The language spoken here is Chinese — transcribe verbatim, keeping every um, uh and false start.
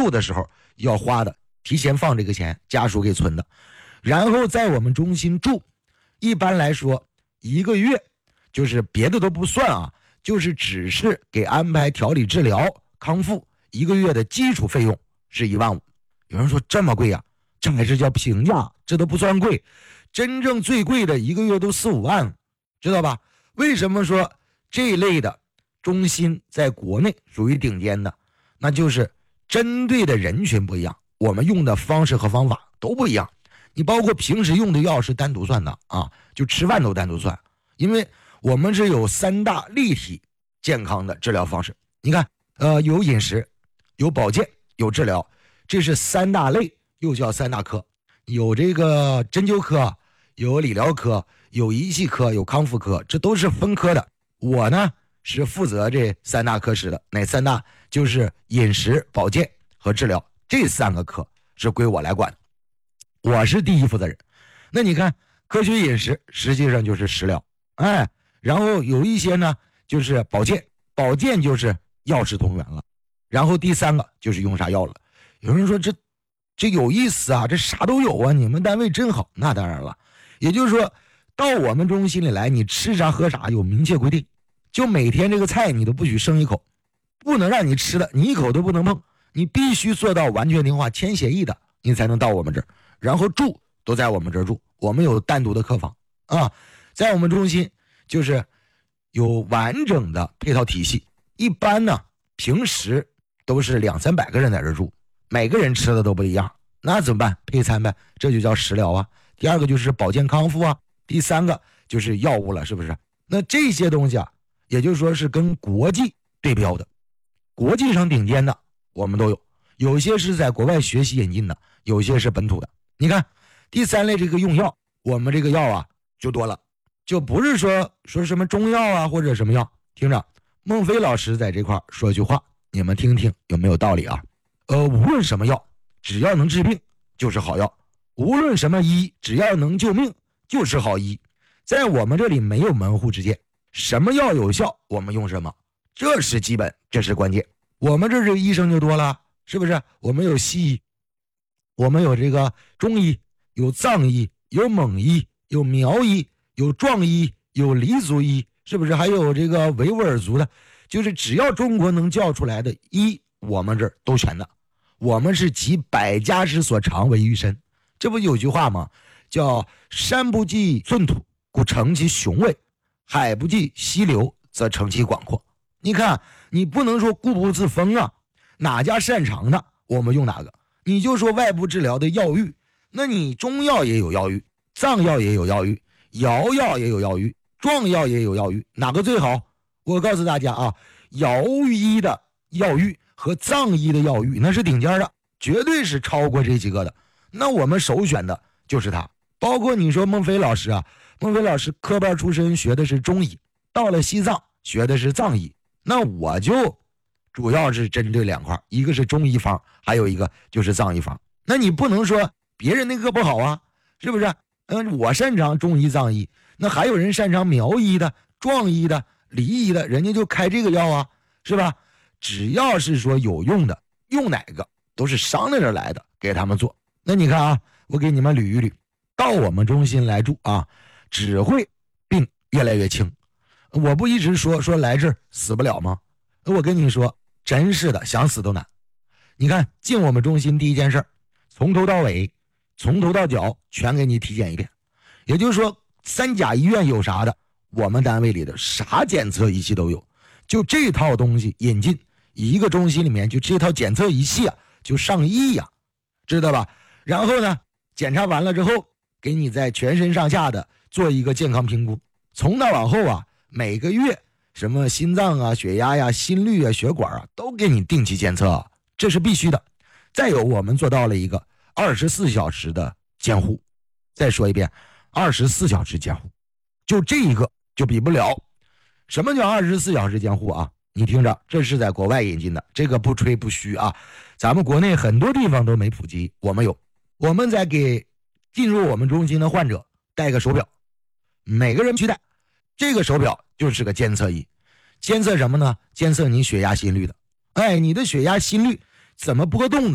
住的时候要花的，提前放这个钱，家属给存的。然后在我们中心住，一般来说一个月就是别的都不算啊，就是只是给安排调理治疗康复，一个月的基础费用是一万五。有人说这么贵啊，这还是叫平价，这都不算贵，真正最贵的一个月都四五万，知道吧？为什么说这一类的中心在国内属于顶尖的？那就是针对的人群不一样，我们用的方式和方法都不一样。你包括平时用的药是单独算的啊，就吃饭都单独算，因为我们是有三大立体健康的治疗方式。你看，呃，有饮食，有保健，有治疗，这是三大类，又叫三大科。有这个针灸科，有理疗科，有仪器科，有康复科，这都是分科的。我呢是负责这三大科室的，哪三大？就是饮食、保健和治疗，这三个科是归我来管的。我是第一负责人。那你看科学饮食实际上就是食疗，哎，然后有一些呢就是保健，保健就是药食同源了，然后第三个就是用啥药了。有人说这这有意思啊，这啥都有啊，你们单位真好。那当然了，也就是说到我们中心里来，你吃啥喝啥有明确规定，就每天这个菜你都不许剩一口，不能让你吃的你一口都不能碰，你必须做到完全听话，签协议的你才能到我们这儿，然后住都在我们这儿住，我们有单独的客房啊，在我们中心就是有完整的配套体系。一般呢平时都是两三百个人在这儿住，每个人吃的都不一样，那怎么办？配餐呗，这就叫食疗啊。第二个就是保健康复啊，第三个就是药物了，是不是？那这些东西啊，也就是说是跟国际对标的，国际上顶尖的我们都有，有些是在国外学习引进的，有些是本土的。你看第三类这个用药，我们这个药啊就多了，就不是说说什么中药啊或者什么药。听着，孟非老师在这块说一句话，你们听听有没有道理啊？呃，无论什么药，只要能治病就是好药；无论什么医，只要能救命就是好医。在我们这里没有门户之见，什么药有效我们用什么，这是基本，这是关键。我们这是医生就多了，是不是？我们有西医，我们有这个中医，有藏医，有蒙医，有苗医，有壮医，有黎族医，是不是？还有这个维吾尔族的，就是只要中国能叫出来的医，我们这儿都全的。我们是集百家之所长为一身，这不有句话吗？叫山不济寸土，故成其雄伟；海不济溪流，则成其广阔。你看，你不能说固步自封啊，哪家擅长的我们用哪个。你就说外部治疗的药浴，那你中药也有药浴，藏药也有药浴，瑶药也有药浴，壮药也有药浴，哪个最好？我告诉大家啊，瑶医的药浴和藏医的药浴那是顶尖的，绝对是超过这几个的。那我们首选的就是它。包括你说孟非老师啊，孟非老师科班出身学的是中医，到了西藏学的是藏医，那我就主要是针对两块，一个是中医方，还有一个就是藏医方。那你不能说别人那个不好啊，是不是？嗯，我擅长中医藏医，那还有人擅长苗医的、壮医的、黎医的，人家就开这个药啊，是吧？只要是说有用的，用哪个都是商量着来的，给他们做。那你看啊，我给你们捋一捋，到我们中心来住啊，只会病越来越轻。我不一直说说来这儿死不了吗？我跟你说，真是的，想死都难。你看进我们中心第一件事，从头到尾，从头到脚全给你体检一遍。也就是说，三甲医院有啥的，我们单位里的啥检测仪器都有。就这套东西引进一个中心里面，就这套检测仪器啊，就上亿呀、啊，知道吧？然后呢，检查完了之后，给你在全身上下的做一个健康评估。从那往后啊，每个月什么心脏啊、血压呀、心率啊、血管啊，都给你定期监测，这是必须的。再有，我们做到了一个二十四小时的监护。再说一遍，二十四小时监护，就这一个就比不了。什么叫二十四小时监护啊？你听着，这是在国外引进的，这个不吹不虚啊。咱们国内很多地方都没普及，我们有。我们在给进入我们中心的患者戴个手表，每个人去戴。这个手表就是个监测仪，监测什么呢？监测你血压心率的。哎，你的血压心率怎么波动的？